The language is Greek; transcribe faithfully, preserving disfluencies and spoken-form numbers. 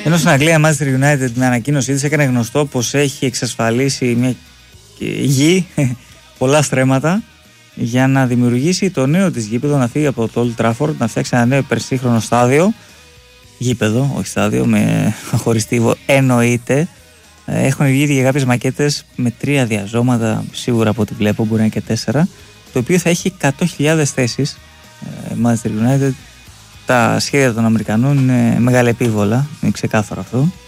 Ενώ στην Αγγλία Manchester United με ανακοίνωσή της έκανε γνωστό πως έχει εξασφαλίσει μια γη, πολλά στρέμματα, για να δημιουργήσει το νέο της γήπεδο, να φύγει από το Old Trafford, να φτιάξει ένα νέο υπερσύγχρονο στάδιο, γήπεδο, όχι στάδιο, με χωριστή, εννοείται. Έχουν βγει για κάποιες μακέτες με τρία διαζώματα, σίγουρα από ό,τι βλέπω, μπορεί να είναι και τέσσερα, το οποίο θα έχει εκατό χιλιάδες θέσεις. Manchester United, τα σχέδια των Αμερικανών είναι μεγαλεπίβολα, είναι ξεκάθαρο αυτό.